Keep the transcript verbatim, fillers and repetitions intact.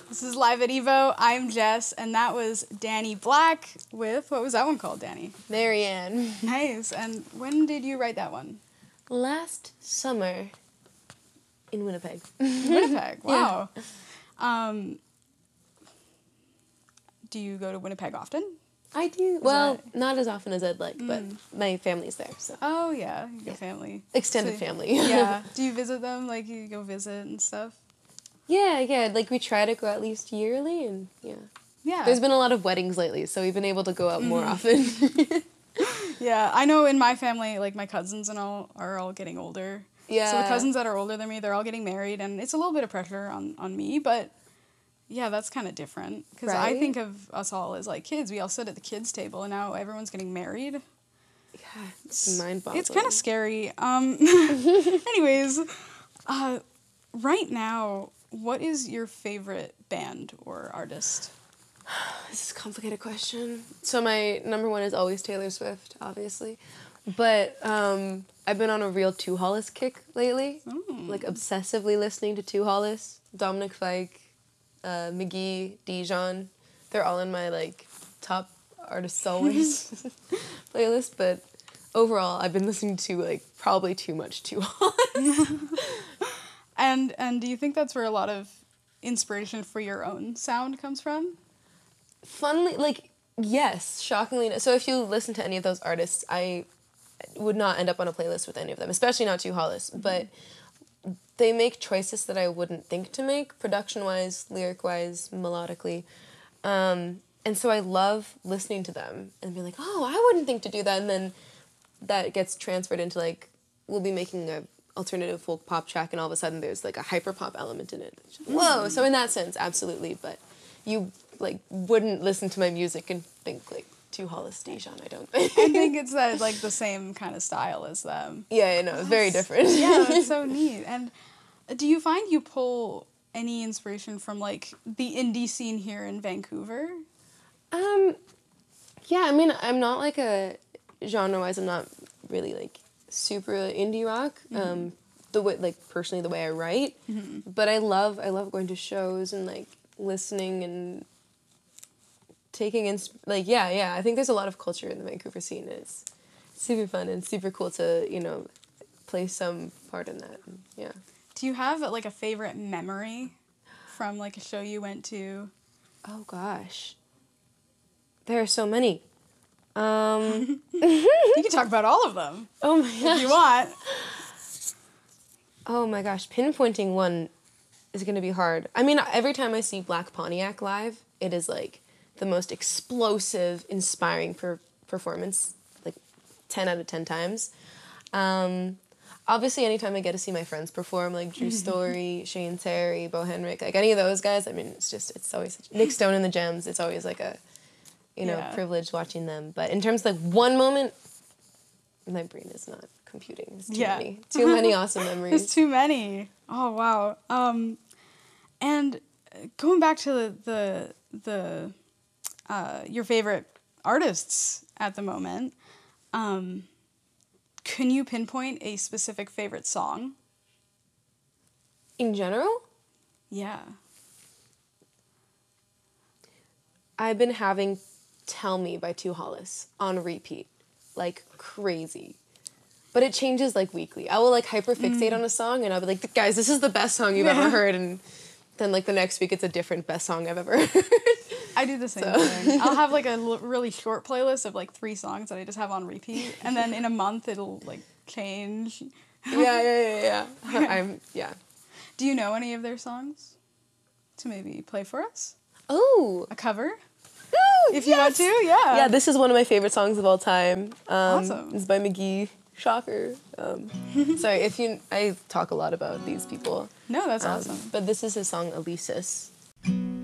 This is Live at Evo. I'm Jess, and that was Danny Black with, what was that one called, Danny? Marianne. Nice. And when did you write that one? Last summer in Winnipeg. Winnipeg, wow. Yeah. Um, do you go to Winnipeg often? I do. Is well, that... not as often as I'd like, mm. but my family's there. So. Oh, yeah, your yeah. family. Extended so, family. Yeah. Do you visit them? Like, you go visit and stuff? Yeah, yeah. Like, we try to go at least yearly, and yeah. Yeah. There's been a lot of weddings lately, so we've been able to go out mm. more often. Yeah, I know in my family, like, my cousins and all are all getting older. Yeah. So the cousins that are older than me, they're all getting married, and it's a little bit of pressure on, on me, but... Yeah, that's kind of different. Because right? I think of us all as, like, kids. We all sit at the kids' table, and now everyone's getting married. Yeah, it's mind-boggling. It's kind of scary. Um, anyways, uh, right now, what is your favorite band or artist? This is a complicated question. So my number one is always Taylor Swift, obviously. But um, I've been on a real Two Hollis kick lately. Mm. Like, obsessively listening to Two Hollis, Dominic Fike, Uh, McGee, Dijon, they're all in my, like, top artists always playlist, but overall, I've been listening to, like, probably too much Two Hollis. and, and do you think that's where a lot of inspiration for your own sound comes from? Funnily, like, yes, shockingly. So if you listen to any of those artists, I would not end up on a playlist with any of them, especially not Two Hollis, mm-hmm. but... They make choices that I wouldn't think to make, production-wise, lyric-wise, melodically. Um, and so I love listening to them and being like, oh, I wouldn't think to do that. And then that gets transferred into, like, we'll be making a alternative folk pop track, and all of a sudden there's, like, a hyper-pop element in it. Whoa! So in that sense, absolutely. But you, like, wouldn't listen to my music and think, like, Two Hollis Dijon, I don't think. I think it's that, like, the same kind of style as them. Yeah, I know. It's very different. Yeah, that's so neat. And do you find you pull any inspiration from, like, the indie scene here in Vancouver? Um, yeah, I mean, I'm not, like, a... Genre-wise, I'm not really, like, super indie rock. Mm-hmm. Um, the way, like, personally, the way I write. Mm-hmm. But I love, I love going to shows and, like, listening and... taking in, like, yeah, yeah, I think there's a lot of culture in the Vancouver scene. It's super fun and super cool to, you know, play some part in that, yeah. Do you have, like, a favorite memory from, like, a show you went to? Oh, gosh. There are so many. Um, you can talk about all of them. Oh, my gosh. If you want. Oh, my gosh. Pinpointing one is going to be hard. I mean, every time I see Black Pontiac live, it is, like, the most explosive, inspiring per- performance, like ten out of ten times. Um, obviously, anytime I get to see my friends perform, like Drew Story, Shane Terry, Bo Henrik, like any of those guys, I mean, it's just, it's always, Nick Stone and the Gems, it's always like a, you know, yeah. privilege watching them. But in terms of like one moment, my brain is not computing. There's too yeah. many, too many awesome memories. There's too many. Oh, wow. Um, and going back to the, the, the Uh, your favorite artists at the moment. Um, can you pinpoint a specific favorite song? In general? Yeah. I've been having Tell Me by Two Hollis on repeat, like crazy. But it changes like weekly. I will like hyperfixate mm. on a song and I'll be like, guys, this is the best song you've yeah. ever heard. And then like the next week it's a different best song I've ever heard. I do the same so. thing. I'll have like a l- really short playlist of like three songs that I just have on repeat, and then in a month it'll like change. Yeah, yeah, yeah, yeah. I'm yeah. Do you know any of their songs to maybe play for us? Oh, a cover. Ooh, if you yes. want to, yeah. Yeah, this is one of my favorite songs of all time. Um, awesome. It's by McGee. Shocker. Um, sorry if you. I talk a lot about these people. No, that's um, awesome. But this is his song Elysis.